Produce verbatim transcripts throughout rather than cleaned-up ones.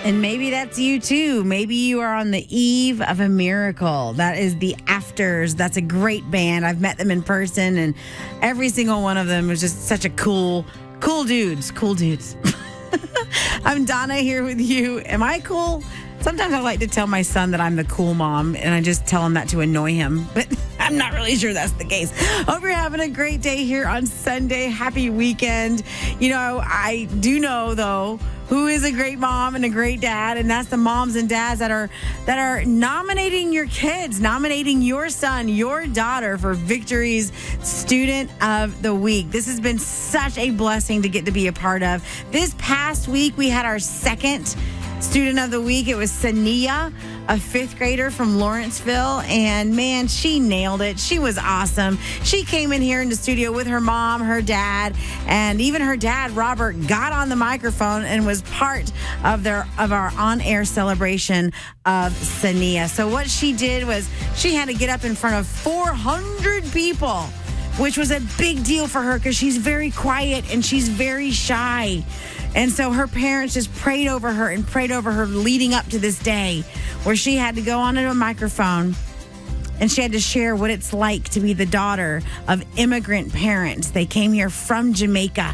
And maybe that's you too. Maybe you are on the eve of a miracle. That is the Afters. That's a great band. I've met them in person, and every single one of them was just such a cool, cool dudes. Cool dudes. I'm Donna here with you. Am I cool? Sometimes I like to tell my son that I'm the cool mom, and I just tell him that to annoy him. But I'm not really sure that's the case. Hope you're having a great day here on Sunday. Happy weekend. You know, I do know, though, who is a great mom and a great dad, and that's the moms and dads that are that are nominating your kids, nominating your son, your daughter for Victory's Student of the Week. This has been such a blessing to get to be a part of. This past week, we had our second Student of the Week. It was Sania, a fifth grader from Lawrenceville, and man, she nailed it. She was awesome. She came in here in the studio with her mom, her dad, and even her dad, Robert, got on the microphone and was part of their of our on-air celebration of Sania. So what she did was she had to get up in front of four hundred people, which was a big deal for her because she's very quiet and she's very shy. And so her parents just prayed over her and prayed over her leading up to this day where she had to go onto a microphone and she had to share what it's like to be the daughter of immigrant parents. They came here from Jamaica.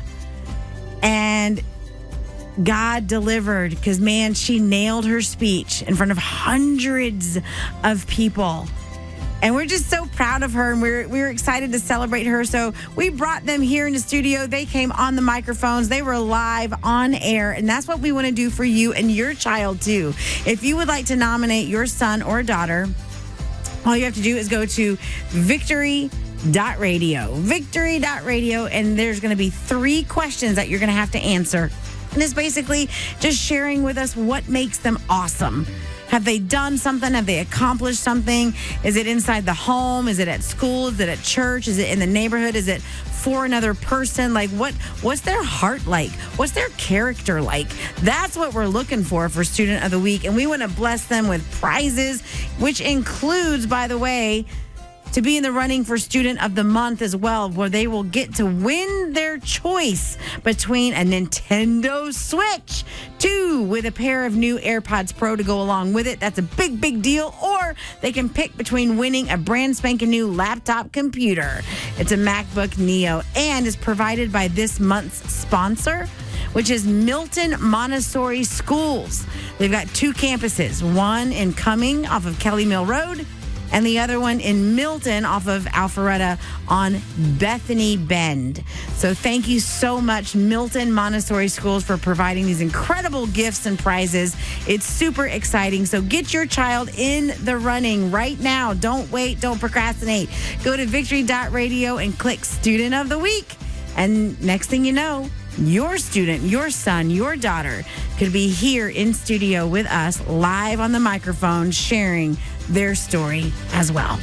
And God delivered because, man, she nailed her speech in front of hundreds of people. And we're just so proud of her, and we're we're excited to celebrate her. So we brought them here in the studio. They came on the microphones. They were live on air, and that's what we want to do for you and your child, too. If you would like to nominate your son or daughter, all you have to do is go to victory dot radio. victory dot radio, and there's going to be three questions that you're going to have to answer. And it's basically just sharing with us what makes them awesome. Have they done something? Have they accomplished something? Is it inside the home? Is it at school? Is it at church? Is it in the neighborhood? Is it for another person? Like, what? what's their heart like? What's their character like? That's what we're looking for for Student of the Week. And we want to bless them with prizes, which includes, by the way, to be in the running for Student of the Month as well, where they will get to win their choice between a Nintendo Switch, two with a pair of new AirPods Pro to go along with it. That's a big, big deal. Or they can pick between winning a brand spanking new laptop computer. It's a MacBook Neo and is provided by this month's sponsor, which is Milton Montessori Schools. They've got two campuses, one in Cumming off of Kelly Mill Road, and the other one in Milton off of Alpharetta on Bethany Bend. So thank you so much, Milton Montessori Schools, for providing these incredible gifts and prizes. It's super exciting. So get your child in the running right now. Don't wait. Don't procrastinate. Go to victory dot radio and click Student of the Week. And next thing you know, your student, your son, your daughter could be here in studio with us live on the microphone sharing their story as well.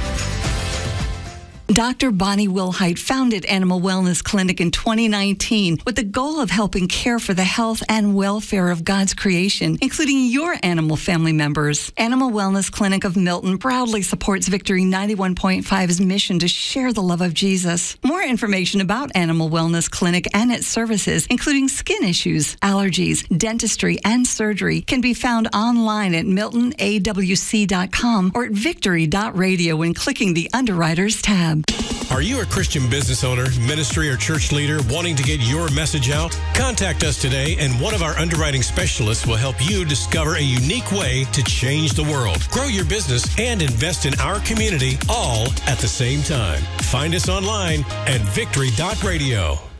Doctor Bonnie Wilhite founded Animal Wellness Clinic in twenty nineteen with the goal of helping care for the health and welfare of God's creation, including your animal family members. Animal Wellness Clinic of Milton proudly supports Victory ninety-one point five's mission to share the love of Jesus. More information about Animal Wellness Clinic and its services, including skin issues, allergies, dentistry, and surgery, can be found online at milton a w c dot com or at victory dot radio when clicking the Underwriters tab. Are you a Christian business owner, ministry, or church leader wanting to get your message out? Contact us today, and one of our underwriting specialists will help you discover a unique way to change the world, grow your business, and invest in our community all at the same time. Find us online at victory dot radio.